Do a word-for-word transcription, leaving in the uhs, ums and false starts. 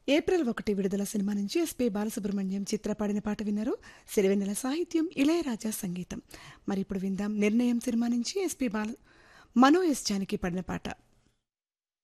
April ఒకటి విడుదల cinema నుంచి ఎస్పి బాలసుబ్రహ్మణ్యం చిత్ర పాడిన పాట విన్నారు. సిరివెన్నెల సాహిత్యం, ఇళయరాజా సంగీతం. మరి ఇప్పుడు విందాం నిర్ణయం సినిమా నుంచి ఎస్పి బాల మనో ఎస్ జానకి పాడిన పాట.